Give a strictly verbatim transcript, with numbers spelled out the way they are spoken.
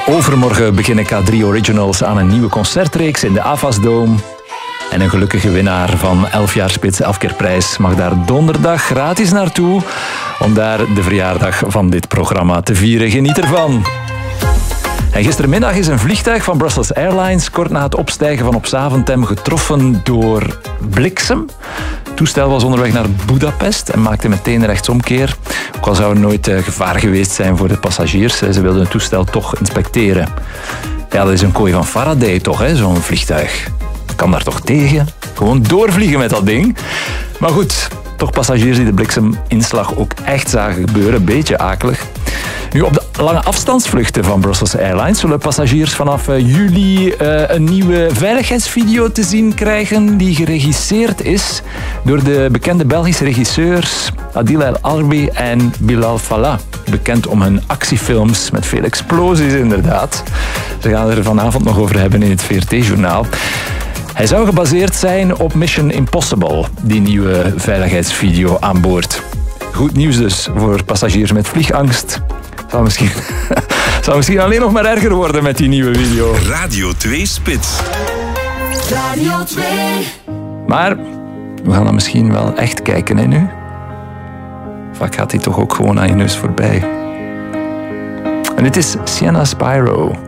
Overmorgen beginnen K drie Originals aan een nieuwe concertreeks in de Avas Dome. En een gelukkige winnaar van elf jaar Spits elf keer prijs mag daar donderdag gratis naartoe om daar de verjaardag van dit programma te vieren. Geniet ervan! En gistermiddag is een vliegtuig van Brussels Airlines kort na het opstijgen van op Zaventem getroffen door bliksem. Het toestel was onderweg naar Budapest en maakte meteen rechtsomkeer. Ook al zou er nooit gevaar geweest zijn voor de passagiers. Ze wilden het toestel toch inspecteren. Ja, dat is een kooi van Faraday toch, hè, zo'n vliegtuig. Kan daar toch tegen? Gewoon doorvliegen met dat ding. Maar goed, toch passagiers die de blikseminslag ook echt zagen gebeuren. Een beetje akelig. Nu, op de lange afstandsvluchten van Brussels Airlines zullen passagiers vanaf juli uh, een nieuwe veiligheidsvideo te zien krijgen die geregisseerd is door de bekende Belgische regisseurs Adil El Arbi en Bilal Fallah. Bekend om hun actiefilms met veel explosies inderdaad. Ze gaan er vanavond nog over hebben in het V R T-journaal. Hij zou gebaseerd zijn op Mission Impossible, die nieuwe veiligheidsvideo aan boord. Goed nieuws dus voor passagiers met vliegangst. Zou misschien, zou misschien alleen nog maar erger worden met die nieuwe video. Radio twee Spits. Radio twee. Maar we gaan dan misschien wel echt kijken, hè, nu? Vaak gaat hij toch ook gewoon aan je neus voorbij. En dit is Sienna Spyro.